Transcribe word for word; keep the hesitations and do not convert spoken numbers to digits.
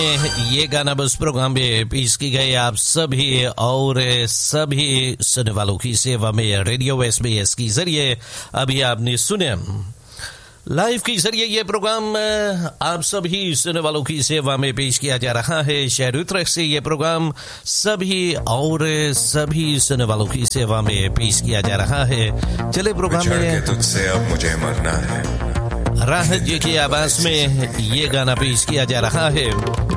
ये गाना बस प्रोग्राम में पेश की गई आप सभी और सभी सुनने वालों की सेवा में रेडियो एसबीएस के जरिए अभी आपने सुने लाइव के जरिए ये प्रोग्राम आप सभी सुनने वालों की सेवा में पेश किया जा रहा है। शहर उत्तराखंड से ये प्रोग्राम सभी और सभी सुनने वालों की सेवा में पेश किया जा रहा है। चले प्रोग्राम में तुझसे अब मुझे मरना है, राहत जी की आवाज में ये गाना पेश किया जा रहा है।